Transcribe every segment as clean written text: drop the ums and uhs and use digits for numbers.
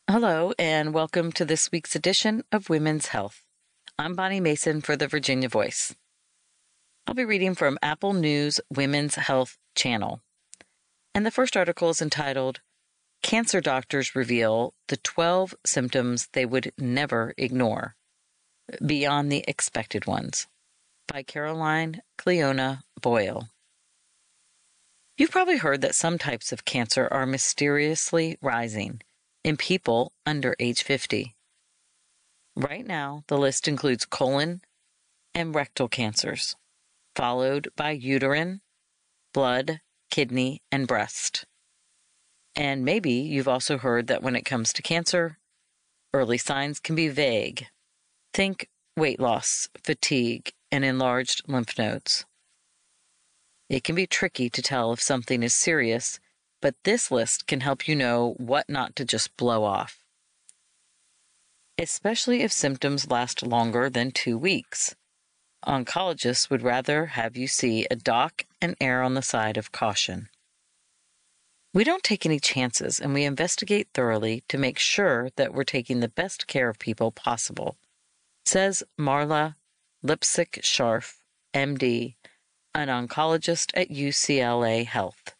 Hello, and welcome to this week's edition of Women's Health. I'm Bonnie Mason for the Virginia Voice. I'll be reading from Apple News Women's Health channel. And the first article is entitled, Cancer Doctors Reveal the 12 Symptoms They Would Never Ignore, Beyond the Expected Ones, by Caroline Cleona Boyle. You've probably heard that some types of cancer are mysteriously rising in people under age 50. Right now, the list includes colon and rectal cancers, followed by uterine, blood, kidney, and breast. And maybe you've also heard that when it comes to cancer, early signs can be vague. Think weight loss, fatigue, and enlarged lymph nodes. It can be tricky to tell if something is serious, but this list can help you know what not to just blow off. Especially if symptoms last longer than 2 weeks. Oncologists would rather have you see a doc and err on the side of caution. We don't take any chances, and we investigate thoroughly to make sure that we're taking the best care of people possible, says Marla Lipsick-Scharf, MD, an oncologist at UCLA Health.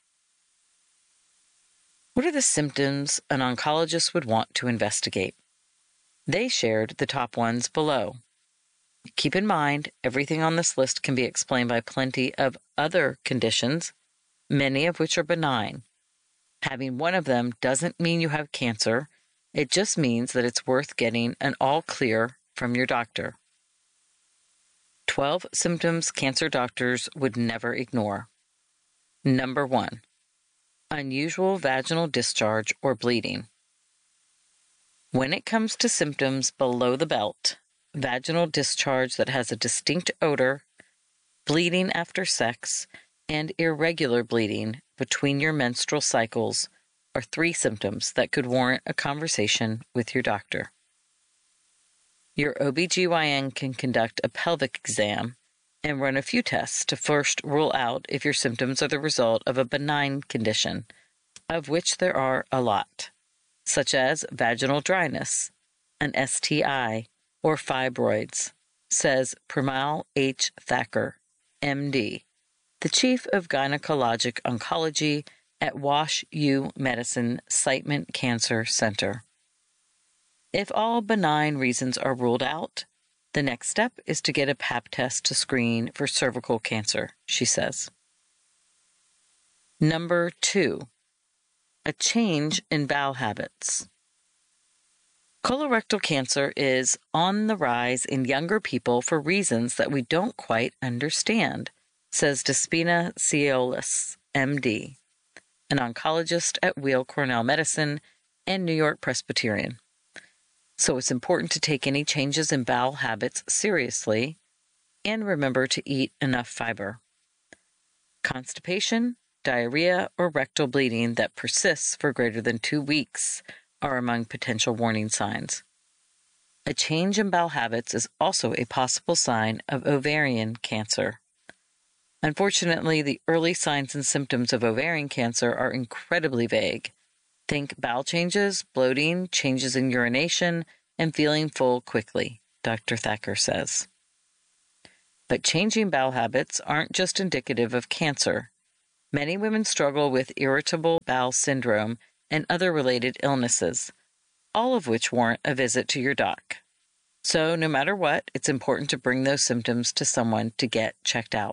What are the symptoms an oncologist would want to investigate? They shared the top ones below. Keep in mind, everything on this list can be explained by plenty of other conditions, many of which are benign. Having one of them doesn't mean you have cancer. It just means that it's worth getting an all clear from your doctor. 12 symptoms cancer doctors would never ignore. Number 1. Unusual vaginal discharge or bleeding. When it comes to symptoms below the belt, vaginal discharge that has a distinct odor, bleeding after sex, and irregular bleeding between your menstrual cycles are 3 symptoms that could warrant a conversation with your doctor. Your OBGYN can conduct a pelvic exam and run a few tests to first rule out if your symptoms are the result of a benign condition, of which there are a lot, such as vaginal dryness, an STI, or fibroids, says Premal H. Thacker, MD, the Chief of Gynecologic Oncology at Wash U Medicine Siteman Cancer Center. If all benign reasons are ruled out, the next step is to get a Pap test to screen for cervical cancer, she says. Number 2. A change in bowel habits. Colorectal cancer is on the rise in younger people for reasons that we don't quite understand, says Despina Ciolis, MD, an oncologist at Weill Cornell Medicine and New York Presbyterian. So it's important to take any changes in bowel habits seriously and remember to eat enough fiber. Constipation, diarrhea, or rectal bleeding that persists for greater than 2 weeks are among potential warning signs. A change in bowel habits is also a possible sign of ovarian cancer. Unfortunately, the early signs and symptoms of ovarian cancer are incredibly vague. Think bowel changes, bloating, changes in urination, and feeling full quickly, Dr. Thacker says. But changing bowel habits aren't just indicative of cancer. Many women struggle with irritable bowel syndrome and other related illnesses, all of which warrant a visit to your doc. So no matter what, it's important to bring those symptoms to someone to get checked out.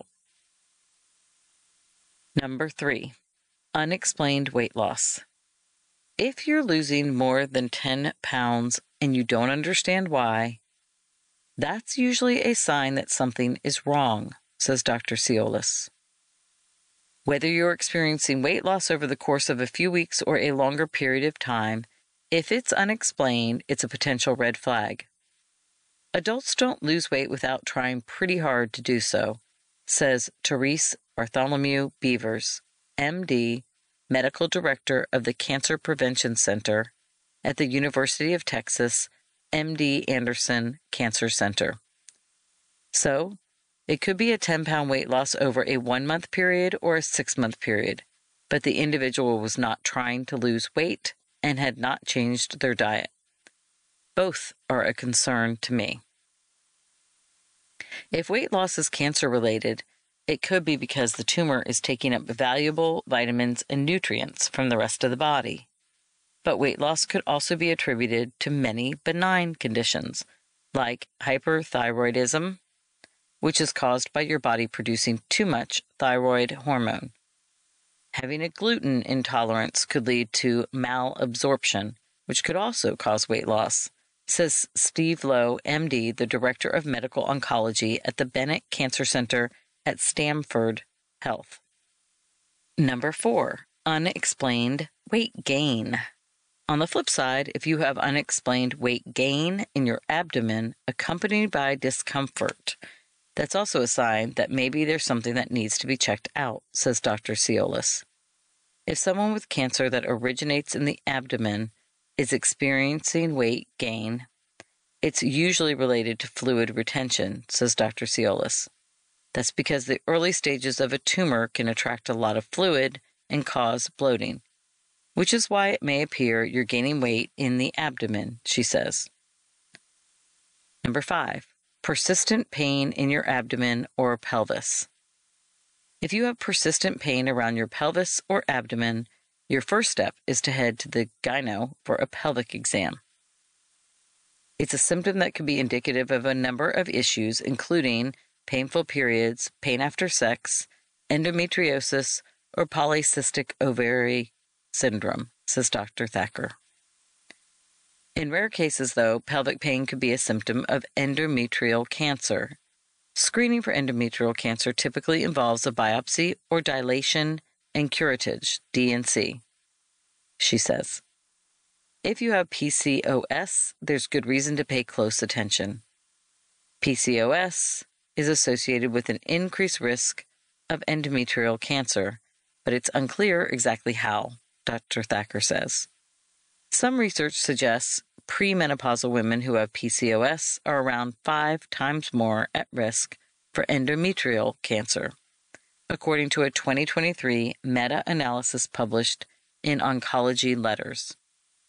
Number 3. Unexplained weight loss. If you're losing more than 10 pounds and you don't understand why, that's usually a sign that something is wrong, says Dr. Ciolis. Whether you're experiencing weight loss over the course of a few weeks or a longer period of time, if it's unexplained, it's a potential red flag. Adults don't lose weight without trying pretty hard to do so, says Therese Bartholomew Beavers, MD, Medical Director of the Cancer Prevention Center at the University of Texas MD Anderson Cancer Center. So, it could be a 10-pound weight loss over a 1-month period or a 6-month period, but the individual was not trying to lose weight and had not changed their diet. Both are a concern to me. If weight loss is cancer-related, it could be because the tumor is taking up valuable vitamins and nutrients from the rest of the body. But weight loss could also be attributed to many benign conditions, like hyperthyroidism, which is caused by your body producing too much thyroid hormone. Having a gluten intolerance could lead to malabsorption, which could also cause weight loss, says Steve Lowe, MD, the Director of Medical Oncology at the Bennett Cancer Center at Stanford Health. Number 4, unexplained weight gain. On the flip side, if you have unexplained weight gain in your abdomen accompanied by discomfort, that's also a sign that maybe there's something that needs to be checked out, says Dr. Siolis. If someone with cancer that originates in the abdomen is experiencing weight gain, it's usually related to fluid retention, says Dr. Siolis. That's because the early stages of a tumor can attract a lot of fluid and cause bloating, which is why it may appear you're gaining weight in the abdomen, she says. Number 5, persistent pain in your abdomen or pelvis. If you have persistent pain around your pelvis or abdomen, your first step is to head to the gyno for a pelvic exam. It's a symptom that can be indicative of a number of issues, including painful periods, pain after sex, endometriosis, or polycystic ovary syndrome, says Dr. Thacker. In rare cases, though, pelvic pain could be a symptom of endometrial cancer. Screening for endometrial cancer typically involves a biopsy or dilation and curettage, D&C, she says. If you have PCOS, there's good reason to pay close attention. PCOS is associated with an increased risk of endometrial cancer, but it's unclear exactly how, Dr. Thacker says. Some research suggests premenopausal women who have PCOS are around 5 times more at risk for endometrial cancer, according to a 2023 meta-analysis published in Oncology Letters.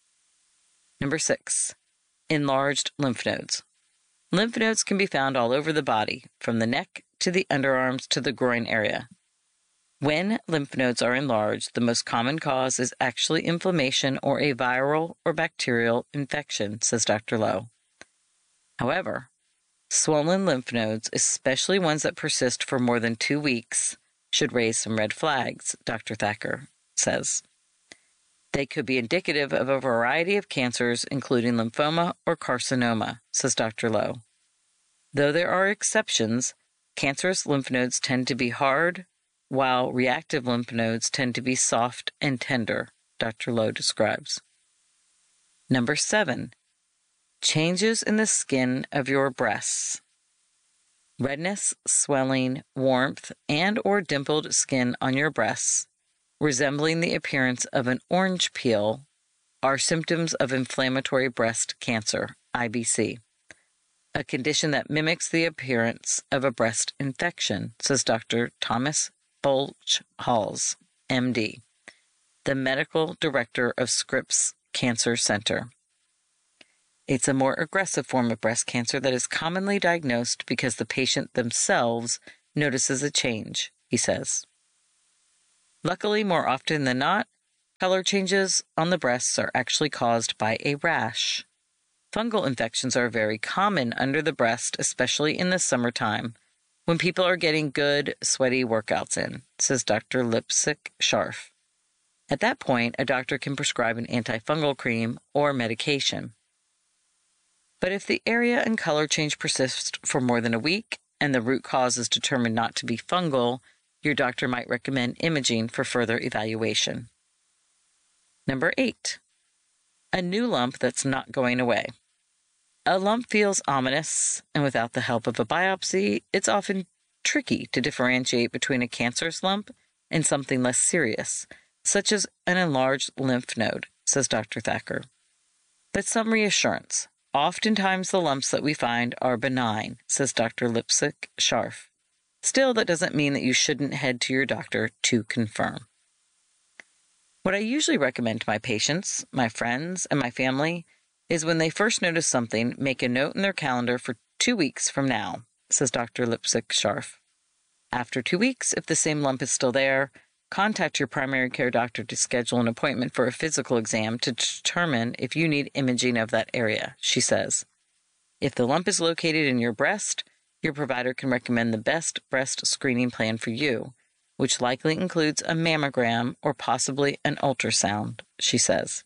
Number 6, enlarged lymph nodes. Lymph nodes can be found all over the body, from the neck to the underarms to the groin area. When lymph nodes are enlarged, the most common cause is actually inflammation or a viral or bacterial infection, says Dr. Lowe. However, swollen lymph nodes, especially ones that persist for more than 2 weeks, should raise some red flags, Dr. Thacker says. They could be indicative of a variety of cancers, including lymphoma or carcinoma, says Dr. Lowe. Though there are exceptions, cancerous lymph nodes tend to be hard, while reactive lymph nodes tend to be soft and tender, Dr. Lowe describes. Number 7, changes in the skin of your breasts. Redness, swelling, warmth, and or dimpled skin on your breasts, resembling the appearance of an orange peel, are symptoms of inflammatory breast cancer, IBC, a condition that mimics the appearance of a breast infection, says Dr. Thomas Bolch-Halls, MD, the medical director of Scripps Cancer Center. It's a more aggressive form of breast cancer that is commonly diagnosed because the patient themselves notices a change, he says. Luckily, more often than not, color changes on the breasts are actually caused by a rash. Fungal infections are very common under the breast, especially in the summertime, when people are getting good, sweaty workouts in, says Dr. Lipsick Scharf. At that point, a doctor can prescribe an antifungal cream or medication. But if the area and color change persist for more than a week and the root cause is determined not to be fungal, your doctor might recommend imaging for further evaluation. Number 8, a new lump that's not going away. A lump feels ominous, and without the help of a biopsy, it's often tricky to differentiate between a cancerous lump and something less serious, such as an enlarged lymph node, says Dr. Thacker. But some reassurance. Oftentimes the lumps that we find are benign, says Dr. Lipsick Scharf. Still, that doesn't mean that you shouldn't head to your doctor to confirm. What I usually recommend to my patients, my friends, and my family is when they first notice something, make a note in their calendar for 2 weeks from now, says Dr. Lipsick-Scharf. After 2 weeks, if the same lump is still there, contact your primary care doctor to schedule an appointment for a physical exam to determine if you need imaging of that area, she says. If the lump is located in your breast, your provider can recommend the best breast screening plan for you, which likely includes a mammogram or possibly an ultrasound, she says.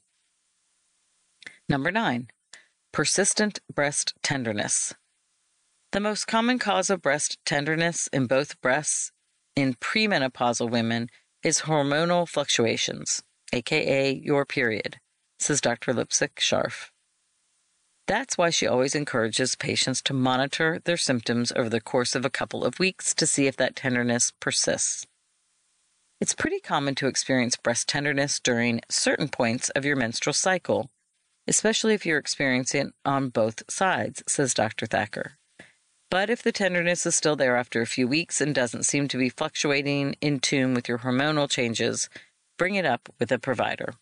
Number 9, persistent breast tenderness. The most common cause of breast tenderness in both breasts in premenopausal women is hormonal fluctuations, aka your period, says Dr. Lipsick-Scharf. That's why she always encourages patients to monitor their symptoms over the course of a couple of weeks to see if that tenderness persists. It's pretty common to experience breast tenderness during certain points of your menstrual cycle, especially if you're experiencing it on both sides, says Dr. Thacker. But if the tenderness is still there after a few weeks and doesn't seem to be fluctuating in tune with your hormonal changes, bring it up with a provider.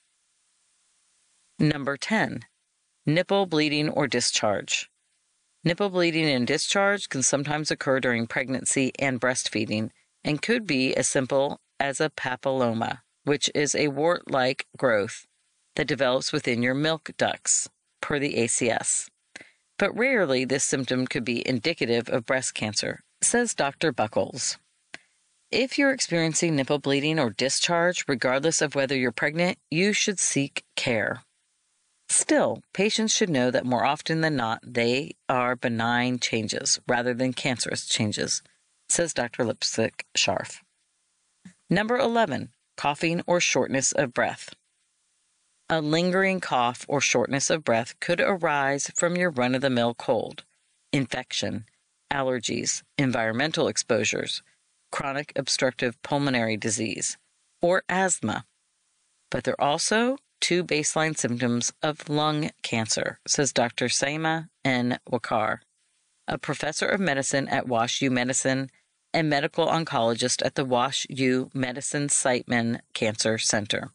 Number 10, nipple bleeding or discharge. Nipple bleeding and discharge can sometimes occur during pregnancy and breastfeeding and could be as simple as a papilloma, which is a wart-like growth that develops within your milk ducts, per the ACS. But rarely this symptom could be indicative of breast cancer, says Dr. Buckles. If you're experiencing nipple bleeding or discharge, regardless of whether you're pregnant, you should seek care. Still, patients should know that more often than not, they are benign changes rather than cancerous changes, says Dr. Lipsick-Scharf. Number 11, coughing or shortness of breath. A lingering cough or shortness of breath could arise from your run-of-the-mill cold, infection, allergies, environmental exposures, chronic obstructive pulmonary disease, or asthma. But there are also 2 baseline symptoms of lung cancer, says Dr. Saima N. Wakar, a professor of medicine at WashU Medicine and medical oncologist at the WashU Medicine Siteman Cancer Center.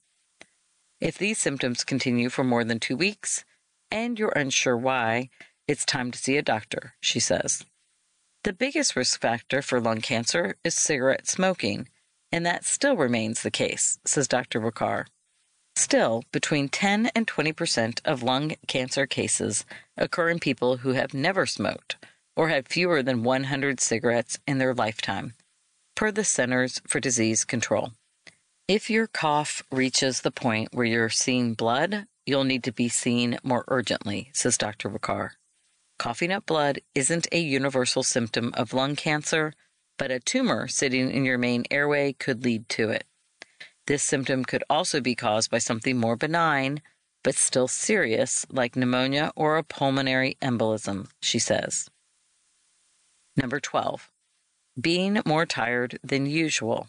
If these symptoms continue for more than 2 weeks and you're unsure why, it's time to see a doctor, she says. The biggest risk factor for lung cancer is cigarette smoking, and that still remains the case, says Dr. Wakar. Still, between 10 and 20% of lung cancer cases occur in people who have never smoked or had fewer than 100 cigarettes in their lifetime, per the Centers for Disease Control. If your cough reaches the point where you're seeing blood, you'll need to be seen more urgently, says Dr. Wakar. Coughing up blood isn't a universal symptom of lung cancer, but a tumor sitting in your main airway could lead to it. This symptom could also be caused by something more benign, but still serious, like pneumonia or a pulmonary embolism, she says. Number 12, being more tired than usual.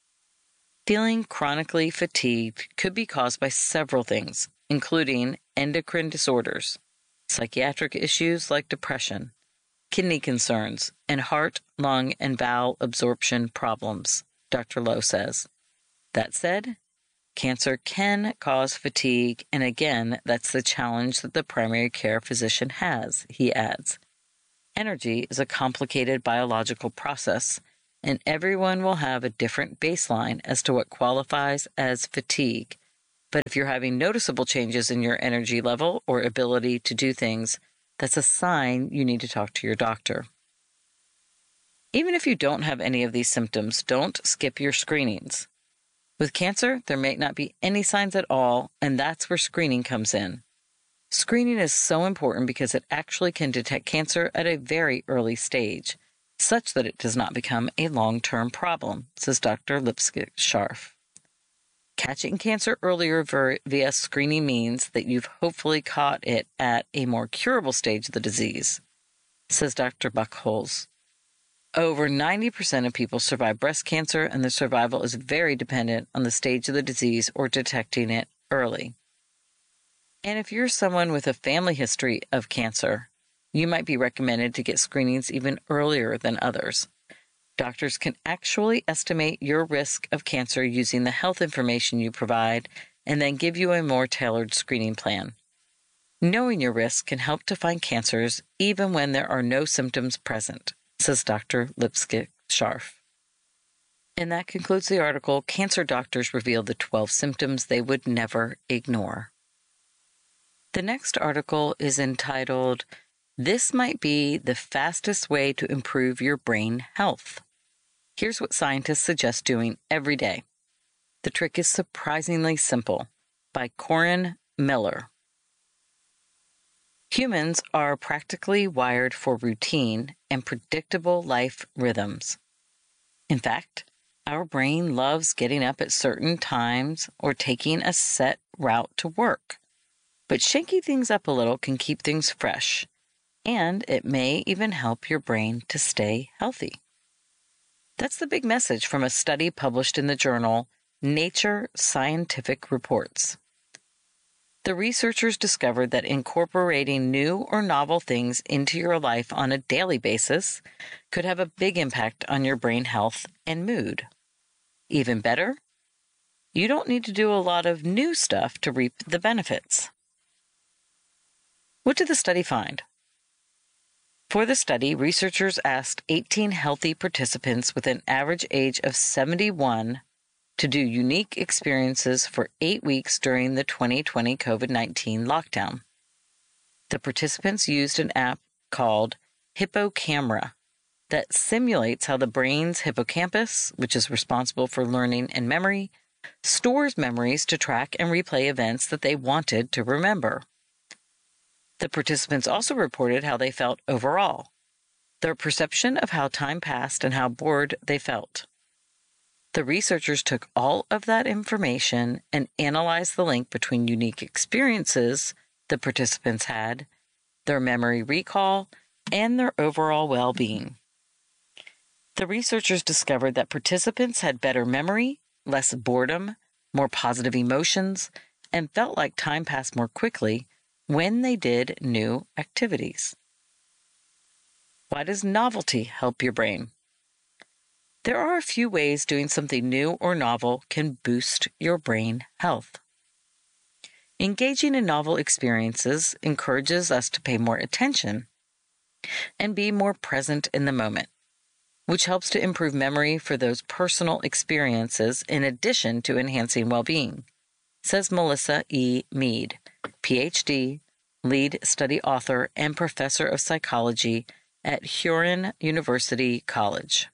Feeling chronically fatigued could be caused by several things, including endocrine disorders, psychiatric issues like depression, kidney concerns, and heart, lung, and bowel absorption problems, Dr. Lowe says. That said, cancer can cause fatigue, and again, that's the challenge that the primary care physician has, he adds. Energy is a complicated biological process, and everyone will have a different baseline as to what qualifies as fatigue. But if you're having noticeable changes in your energy level or ability to do things, that's a sign you need to talk to your doctor. Even if you don't have any of these symptoms, don't skip your screenings. With cancer, there may not be any signs at all, and that's where screening comes in. Screening is so important because it actually can detect cancer at a very early stage, such that it does not become a long-term problem, says Dr. Lipsick-Scharf. Catching cancer earlier via screening means that you've hopefully caught it at a more curable stage of the disease, says Dr. Buckles. Over 90% of people survive breast cancer, and the survival is very dependent on the stage of the disease or detecting it early. And if you're someone with a family history of cancer, you might be recommended to get screenings even earlier than others. Doctors can actually estimate your risk of cancer using the health information you provide and then give you a more tailored screening plan. Knowing your risks can help to find cancers even when there are no symptoms present, says Dr. Lipskick-Scharf. And that concludes the article, Cancer Doctors Reveal the 12 Symptoms They Would Never Ignore. The next article is entitled, This Might Be the Fastest Way to Improve Your Brain Health. Here's what scientists suggest doing every day. The trick is surprisingly simple, by Corin Miller. Humans are practically wired for routine and predictable life rhythms. In fact, our brain loves getting up at certain times or taking a set route to work. But shaking things up a little can keep things fresh, and it may even help your brain to stay healthy. That's the big message from a study published in the journal Nature Scientific Reports. The researchers discovered that incorporating new or novel things into your life on a daily basis could have a big impact on your brain health and mood. Even better, you don't need to do a lot of new stuff to reap the benefits. What did the study find? For the study, researchers asked 18 healthy participants with an average age of 71 to do unique experiences for 8 weeks during the 2020 COVID-19 lockdown. The participants used an app called HippoCamera that simulates how the brain's hippocampus, which is responsible for learning and memory, stores memories to track and replay events that they wanted to remember. The participants also reported how they felt overall, their perception of how time passed and how bored they felt. The researchers took all of that information and analyzed the link between unique experiences the participants had, their memory recall, and their overall well-being. The researchers discovered that participants had better memory, less boredom, more positive emotions, and felt like time passed more quickly when they did new activities. Why does novelty help your brain? There are a few ways doing something new or novel can boost your brain health. Engaging in novel experiences encourages us to pay more attention and be more present in the moment, which helps to improve memory for those personal experiences in addition to enhancing well-being, says Melissa E. Mead, Ph.D., lead study author and professor of psychology at Huron University College.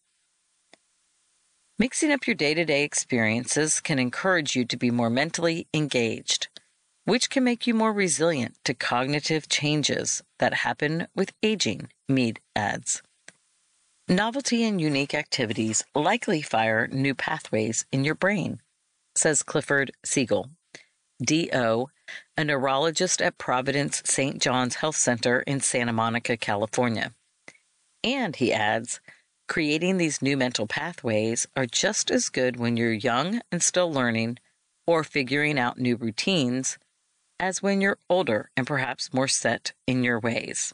Mixing up your day-to-day experiences can encourage you to be more mentally engaged, which can make you more resilient to cognitive changes that happen with aging, Mead adds. Novelty and unique activities likely fire new pathways in your brain, says Clifford Siegel, D.O., a neurologist at Providence St. John's Health Center in Santa Monica, California. And, he adds, creating these new mental pathways are just as good when you're young and still learning or figuring out new routines as when you're older and perhaps more set in your ways.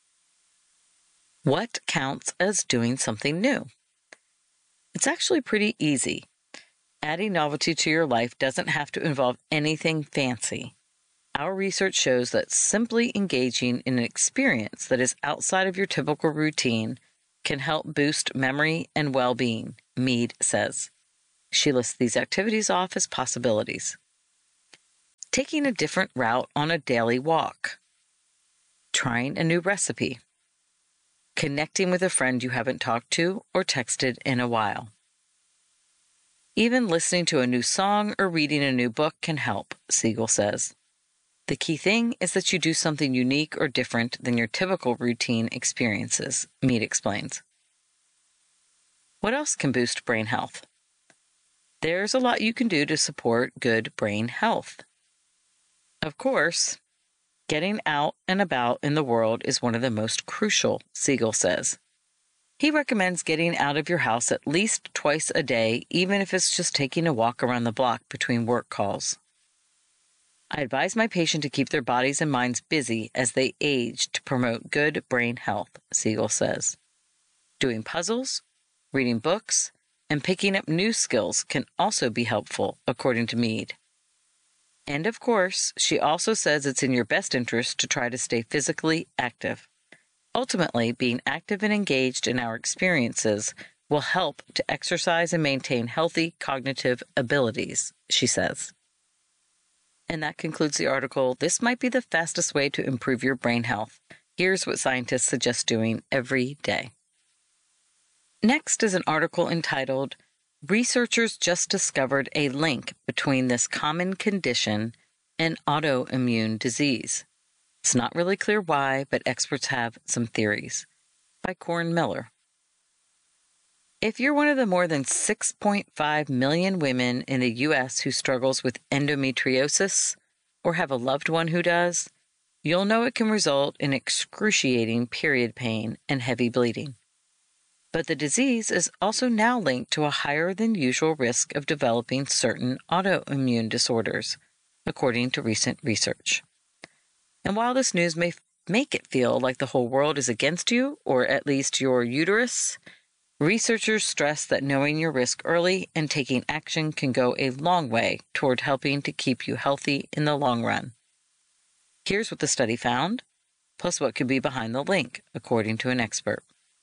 What counts as doing something new? It's actually pretty easy. Adding novelty to your life doesn't have to involve anything fancy. Our research shows that simply engaging in an experience that is outside of your typical routine can help boost memory and well-being, Mead says. She lists these activities off as possibilities. Taking a different route on a daily walk. Trying a new recipe. Connecting with a friend you haven't talked to or texted in a while. Even listening to a new song or reading a new book can help, Siegel says. The key thing is that you do something unique or different than your typical routine experiences, Mead explains. What else can boost brain health? There's a lot you can do to support good brain health. Of course, getting out and about in the world is one of the most crucial, Siegel says. He recommends getting out of your house at least twice a day, even if it's just taking a walk around the block between work calls. I advise my patient to keep their bodies and minds busy as they age to promote good brain health, Siegel says. Doing puzzles, reading books, and picking up new skills can also be helpful, according to Mead. And of course, she also says it's in your best interest to try to stay physically active. Ultimately, being active and engaged in our experiences will help to exercise and maintain healthy cognitive abilities, she says. And that concludes the article. This might be the fastest way to improve your brain health. Here's what scientists suggest doing every day. Next is an article entitled, Researchers Just Discovered a Link Between This Common Condition and Autoimmune Disease. It's not really clear why, but experts have some theories. By Corin Miller. If you're one of the more than 6.5 million women in the U.S. who struggles with endometriosis or have a loved one who does, you'll know it can result in excruciating period pain and heavy bleeding. But the disease is also now linked to a higher than usual risk of developing certain autoimmune disorders, according to recent research. And while this news may make it feel like the whole world is against you, or at least your uterus, researchers stress that knowing your risk early and taking action can go a long way toward helping to keep you healthy in the long run. Here's what the study found, plus what could be behind the link, according to an expert.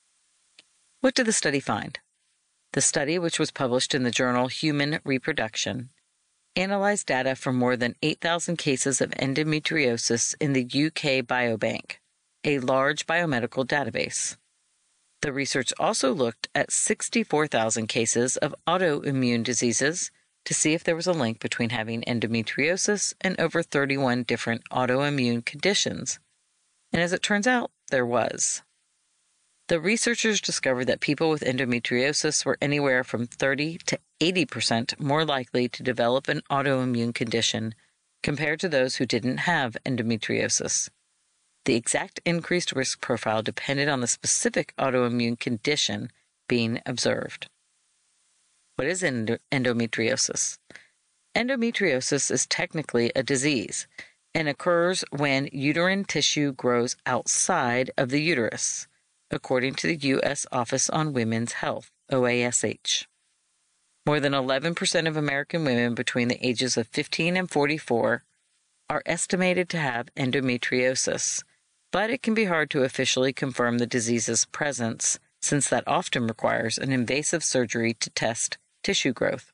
What did the study find? The study, which was published in the journal Human Reproduction, analyzed data from more than 8,000 cases of endometriosis in the UK Biobank, a large biomedical database. The research also looked at 64,000 cases of autoimmune diseases to see if there was a link between having endometriosis and over 31 different autoimmune conditions. And as it turns out, there was. The researchers discovered that people with endometriosis were anywhere from 30 to 80% more likely to develop an autoimmune condition compared to those who didn't have endometriosis. The exact increased risk profile depended on the specific autoimmune condition being observed. What is endometriosis? Endometriosis is technically a disease and occurs when uterine tissue grows outside of the uterus, according to the U.S. Office on Women's Health, OASH. More than 11% of American women between the ages of 15 and 44 are estimated to have endometriosis, but it can be hard to officially confirm the disease's presence since that often requires an invasive surgery to test tissue growth.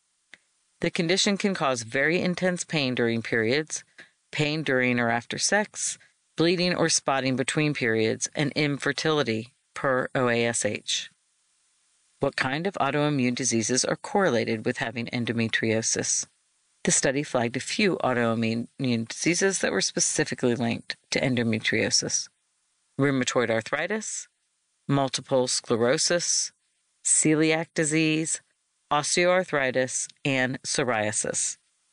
The condition can cause very intense pain during periods, pain during or after sex, bleeding or spotting between periods, and infertility, per OASH. What kind of autoimmune diseases are correlated with having endometriosis? The study flagged a few autoimmune diseases that were specifically linked to endometriosis: rheumatoid arthritis, multiple sclerosis, celiac disease, osteoarthritis, and psoriasis.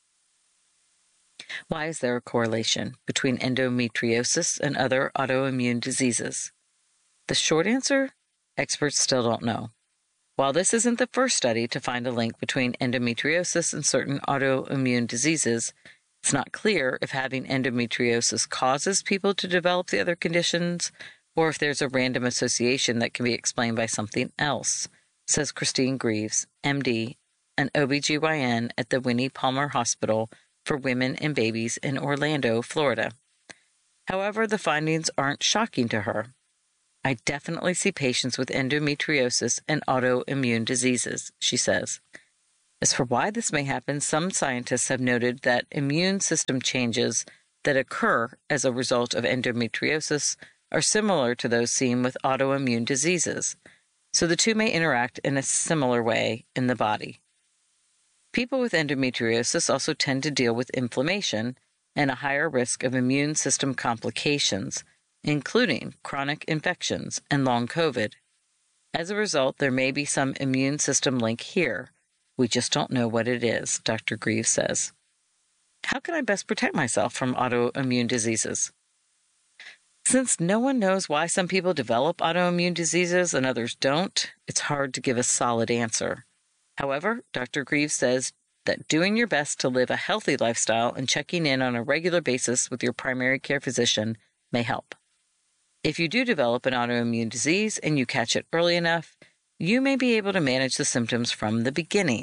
Why is there a correlation between endometriosis and other autoimmune diseases? The short answer? Experts still don't know. While this isn't the first study to find a link between endometriosis and certain autoimmune diseases, it's not clear if having endometriosis causes people to develop the other conditions or if there's a random association that can be explained by something else, says Christine Greaves, MD, an OBGYN at the Winnie Palmer Hospital for Women and Babies in Orlando, Florida. However, the findings aren't shocking to her. I definitely see patients with endometriosis and autoimmune diseases, she says. As for why this may happen, some scientists have noted that immune system changes that occur as a result of endometriosis are similar to those seen with autoimmune diseases, so the two may interact in a similar way in the body. People with endometriosis also tend to deal with inflammation and a higher risk of immune system complications, including chronic infections and long COVID. As a result, there may be some immune system link here. We just don't know what it is, Dr. Greaves says. How can I best protect myself from autoimmune diseases? Since no one knows why some people develop autoimmune diseases and others don't, it's hard to give a solid answer. However, Dr. Greaves says that doing your best to live a healthy lifestyle and checking in on a regular basis with your primary care physician may help. If you do develop an autoimmune disease and you catch it early enough, you may be able to manage the symptoms from the beginning,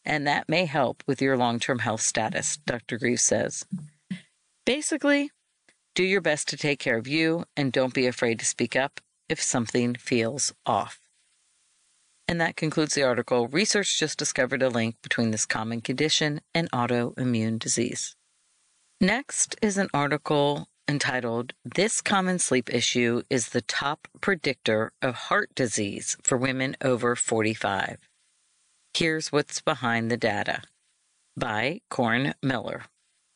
and that may help with your long-term health status, Dr. Greaves says. Basically, do your best to take care of you and don't be afraid to speak up if something feels off. And that concludes the article. Research just discovered a link between this common condition and autoimmune disease. Next is an article entitled, "This Common Sleep Issue is the Top Predictor of Heart Disease for Women Over 45. Here's What's Behind the Data," by Corin Miller.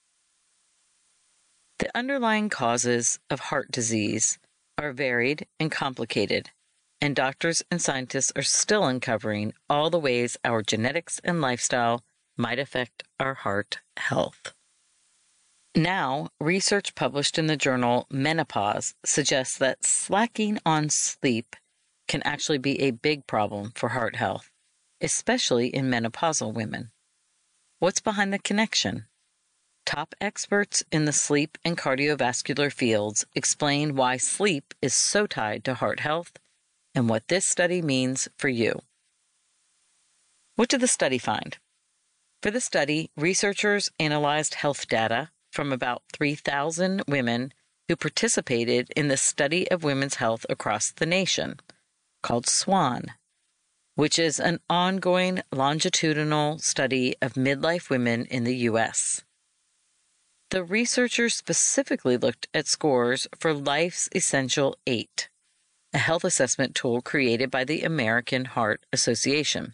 The underlying causes of heart disease are varied and complicated, and doctors and scientists are still uncovering all the ways our genetics and lifestyle might affect our heart health. Now, research published in the journal Menopause suggests that slacking on sleep can actually be a big problem for heart health, especially in menopausal women. What's behind the connection? Top experts in the sleep and cardiovascular fields explain why sleep is so tied to heart health and what this study means for you. What did the study find? For the study, researchers analyzed health data from about 3,000 women who participated in the Study of Women's Health across the nation, called SWAN, which is an ongoing longitudinal study of midlife women in the U.S. The researchers specifically looked at scores for Life's Essential 8, a health assessment tool created by the American Heart Association.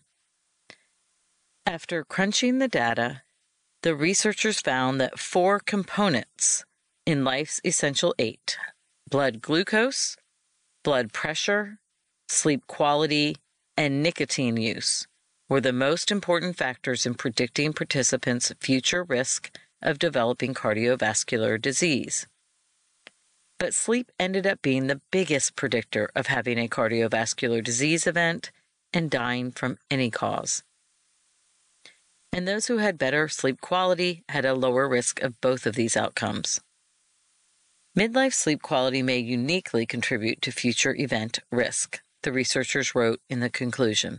After crunching the data, the researchers found that 4 components in Life's Essential 8, blood glucose, blood pressure, sleep quality, and nicotine use, were the most important factors in predicting participants' future risk of developing cardiovascular disease. But sleep ended up being the biggest predictor of having a cardiovascular disease event and dying from any cause. And those who had better sleep quality had a lower risk of both of these outcomes. Midlife sleep quality may uniquely contribute to future event risk, the researchers wrote in the conclusion.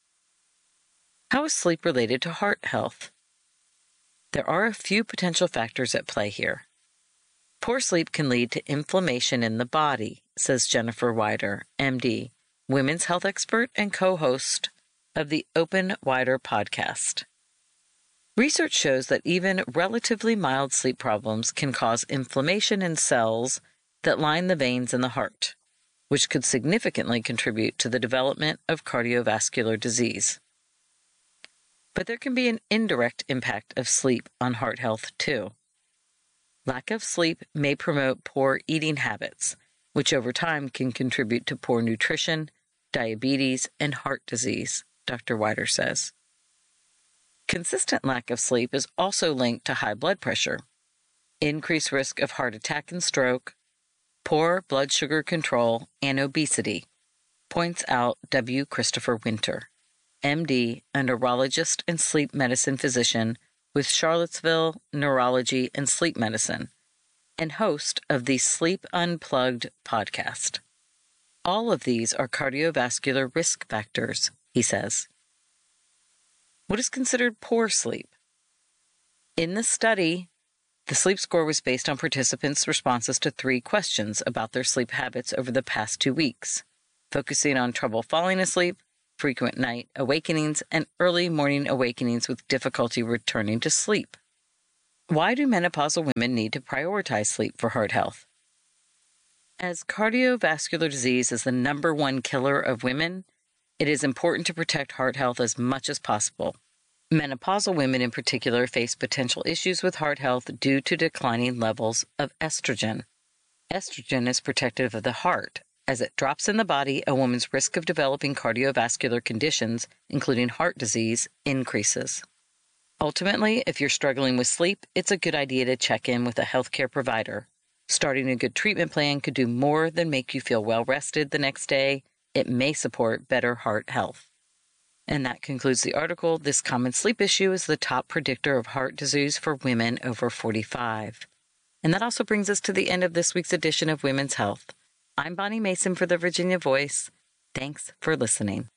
How is sleep related to heart health? There are a few potential factors at play here. Poor sleep can lead to inflammation in the body, says Jennifer Weider, MD, women's health expert and co-host of the Open Weider podcast. Research shows that even relatively mild sleep problems can cause inflammation in cells that line the veins in the heart, which could significantly contribute to the development of cardiovascular disease. But there can be an indirect impact of sleep on heart health, too. Lack of sleep may promote poor eating habits, which over time can contribute to poor nutrition, diabetes, and heart disease, Dr. Weider says. Consistent lack of sleep is also linked to high blood pressure, increased risk of heart attack and stroke, poor blood sugar control, and obesity, points out W. Christopher Winter, MD, a neurologist and sleep medicine physician with Charlottesville Neurology and Sleep Medicine, and host of the Sleep Unplugged podcast. All of these are cardiovascular risk factors, he says. What is considered poor sleep? In the study, the sleep score was based on participants' responses to 3 questions about their sleep habits over the past 2 weeks, focusing on trouble falling asleep, frequent night awakenings, and early morning awakenings with difficulty returning to sleep. Why do menopausal women need to prioritize sleep for heart health? As cardiovascular disease is the #1 killer of women, it is important to protect heart health as much as possible. Menopausal women in particular face potential issues with heart health due to declining levels of estrogen. Estrogen is protective of the heart. As it drops in the body, a woman's risk of developing cardiovascular conditions, including heart disease, increases. Ultimately, if you're struggling with sleep, it's a good idea to check in with a healthcare provider. Starting a good treatment plan could do more than make you feel well-rested the next day. It may support better heart health. And that concludes the article. This common sleep issue is the top predictor of heart disease for women over 45. And that also brings us to the end of this week's edition of Women's Health. I'm Bonnie Mason for the Virginia Voice. Thanks for listening.